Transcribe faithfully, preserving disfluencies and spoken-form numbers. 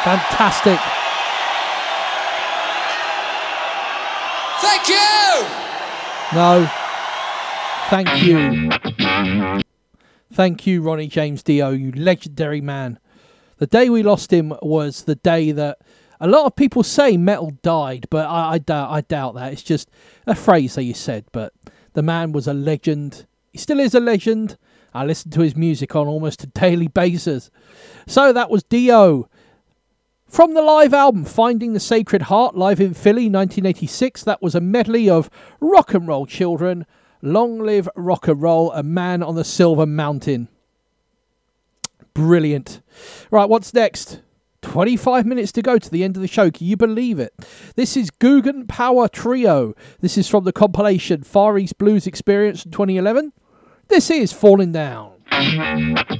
Fantastic. Thank you! No. Thank you. Thank you, Ronnie James Dio, you legendary man. The day we lost him was the day that a lot of people say metal died, but I, I doubt I doubt that. It's just a phrase that you said, but the man was a legend. He still is a legend. I listen to his music on almost a daily basis. So that was Dio. From the live album, Finding the Sacred Heart, live in Philly, nineteen eighty-six. That was a medley of Rock and Roll Children, Long Live Rock and Roll, A Man on the Silver Mountain. Brilliant. Right, what's next? twenty-five minutes to go to the end of the show. Can you believe it? This is Guggen Power Trio. This is from the compilation Far East Blues Experience in twenty eleven. This is Falling Down.